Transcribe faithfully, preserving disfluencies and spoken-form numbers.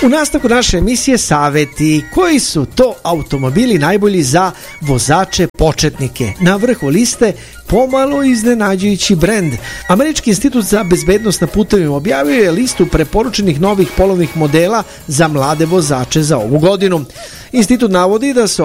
U nastavku naše emisije saveti. Koji su to automobili najbolji za vozače početnike? Na vrhu liste pomalo iznenađujući brend. Američki institut za bezbednost na putevima objavio je listu preporučenih novih polovnih modela za mlade vozače za ovu godinu. Institut navodi da su